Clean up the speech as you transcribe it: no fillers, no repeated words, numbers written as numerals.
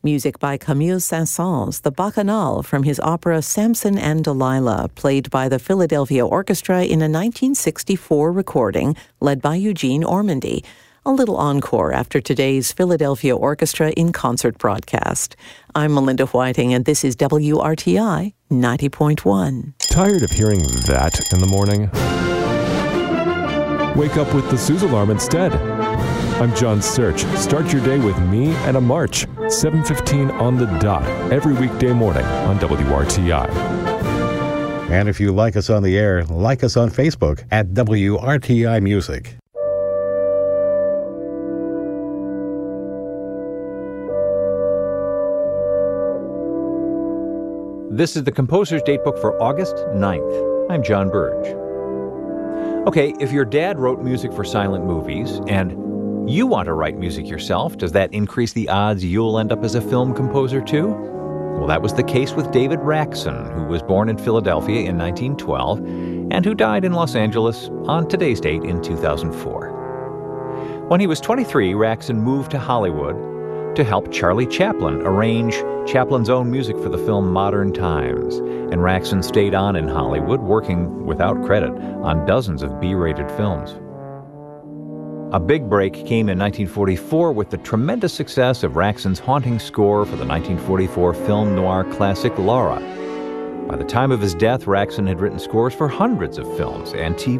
Music by Camille Saint-Saëns, the Bacchanal from his opera Samson and Delilah, played by the Philadelphia Orchestra in a 1964 recording led by Eugene Ormandy. A little encore after today's Philadelphia Orchestra in Concert broadcast. I'm Melinda Whiting, and this is WRTI 90.1. Tired of hearing that in the morning? Wake up with the Snooze alarm instead. I'm John Search. Start your day with me and a march, 7:15 on the dot, every weekday morning on WRTI. And if you like us on the air, like us on Facebook at WRTI Music. This is the Composer's Datebook for August 9th. I'm John Burge. Okay, if your dad wrote music for silent movies and you want to write music yourself, does that increase the odds you'll end up as a film composer too? Well, that was the case with David Raksin, who was born in Philadelphia in 1912 and who died in Los Angeles on today's date in 2004. When he was 23, Raksin moved to Hollywood to help Charlie Chaplin arrange Chaplin's own music for the film Modern Times, and Raksin stayed on in Hollywood, working without credit on dozens of B-rated films. A big break came in 1944 with the tremendous success of Raksin's haunting score for the 1944 film noir classic Laura. By the time of his death, Raksin had written scores for hundreds of films and TV